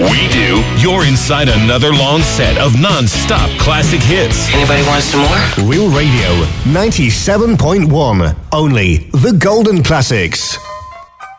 we do, you're inside another long set of non-stop classic hits. Anybody want some more? Real Radio 97.1. Only the golden classics.